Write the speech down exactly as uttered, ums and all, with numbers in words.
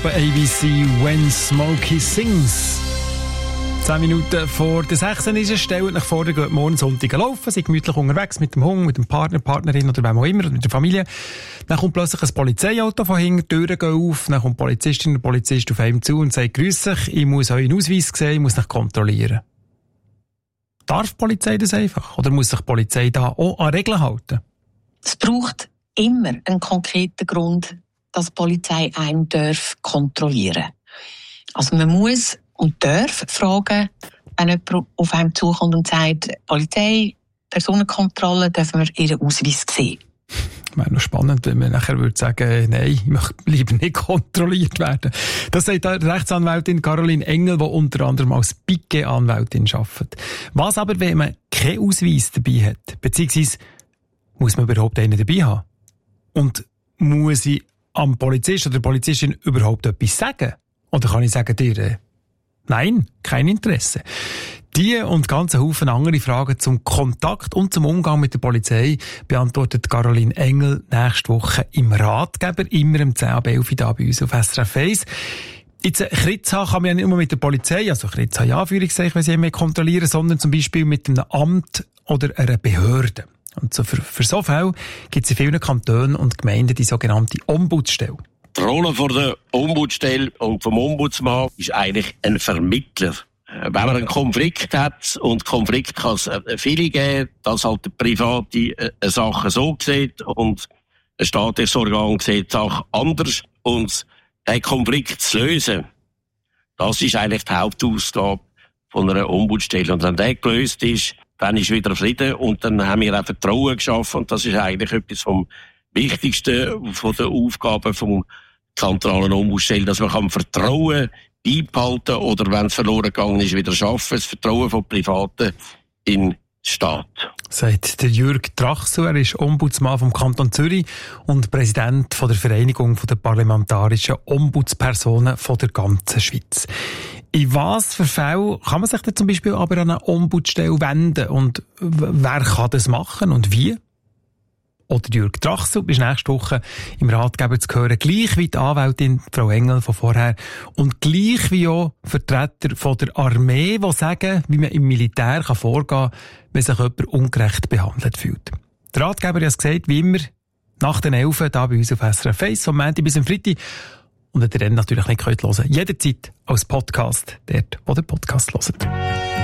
Gruppe A B C «When Smokey Sings». Zehn Minuten vor der sechs ist es. Stellt euch vor, ihr geht morgen Sonntag laufen, seid gemütlich unterwegs mit dem Hund, mit dem Partner, Partnerin oder wem auch immer, mit der Familie. Dann kommt plötzlich ein Polizeiauto von hinten, die Türen gehen auf, dann kommt die Polizistin oder Polizist auf einem zu und sagt, grüß euch, ich muss euren Ausweis sehen, ich muss euch kontrollieren. Darf die Polizei das einfach? Oder muss sich die Polizei da auch an Regeln halten? Es braucht immer einen konkreten Grund, dass die Polizei einen darf kontrollieren. Also man muss und darf fragen, wenn jemand auf einem zukommt und sagt, Polizei, Personenkontrolle, dürfen wir ihren Ausweis sehen. Wäre noch spannend, wenn man nachher würde sagen, nein, ich möchte lieber nicht kontrolliert werden. Das sagt die Rechtsanwältin Caroline Engel, die unter anderem als Piquet-Anwältin arbeitet. Was aber, wenn man keinen Ausweis dabei hat? Beziehungsweise, muss man überhaupt einen dabei haben? Und muss ich am Polizist oder der Polizistin überhaupt etwas sagen? Oder kann ich sagen dir, äh, nein, kein Interesse? Die und ganze Haufen andere Fragen zum Kontakt und zum Umgang mit der Polizei beantwortet Caroline Engel nächste Woche im Ratgeber, immer um zehn ab elf da bei uns auf S R F eins. Jetzt, Kritz haben kann man ja nicht nur mit der Polizei, also Kritz haben ja Anführungszeichen, wenn sie mehr kontrollieren, sondern zum Beispiel mit einem Amt oder einer Behörde. Und so für, für so Fälle gibt es in vielen Kantonen und Gemeinden die sogenannte Ombudsstelle. Die Rolle von der Ombudsstelle und vom Ombudsmann ist eigentlich ein Vermittler. Wenn man einen Konflikt hat, und Konflikt kann es viele geben, dass halt der Private eine Sache so sieht und ein staatliches Organ sieht die Sache anders, und den Konflikt zu lösen, das ist eigentlich die Hauptaufgabe von einer Ombudsstelle. Und wenn der gelöst ist, dann ist wieder Frieden, und dann haben wir auch Vertrauen geschaffen, und das ist eigentlich etwas vom Wichtigsten von der Aufgabe vom kantonalen Ombudsstelle, dass man kann Vertrauen beibehalten oder, wenn es verloren gegangen ist, wieder schaffen, das Vertrauen von Privaten in den Staat. Sagt der Jürg Trachsel, er ist Ombudsmann vom Kanton Zürich und Präsident von der Vereinigung der parlamentarischen Ombudspersonen von der ganzen Schweiz. In was für Fällen kann man sich denn zum Beispiel aber an eine Ombudsstelle wenden, und wer kann das machen und wie? Oder Jürg Trachsel ist nächste Woche im Ratgeber zu hören, gleich wie die Anwältin Frau Engel von vorher und gleich wie auch Vertreter von der Armee, die sagen, wie man im Militär kann vorgehen kann, wenn sich jemand ungerecht behandelt fühlt. Der Ratgeber hat es gesagt, wie immer, nach den elf hier bei uns auf S R F eins, vom Montag bis am Freitag. Und wenn ihr dann natürlich nicht hören könnt, jederzeit als Podcast, dort, wo ihr Podcast hört.